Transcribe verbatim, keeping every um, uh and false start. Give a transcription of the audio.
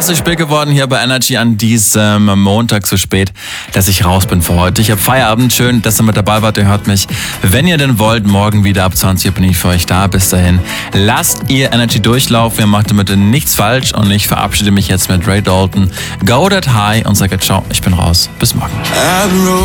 ist zu spät geworden hier bei Energy an diesem Montag, so spät, dass ich raus bin für heute. Ich habe Feierabend, schön, dass ihr mit dabei wart, ihr hört mich. Wenn ihr denn wollt, morgen wieder ab zwanzig Uhr bin ich für euch da. Bis dahin, lasst ihr Energy durchlaufen, ihr macht damit nichts falsch und ich verabschiede mich jetzt mit Ray Dalton. Go that high und sage ciao, ich bin raus. Bis morgen.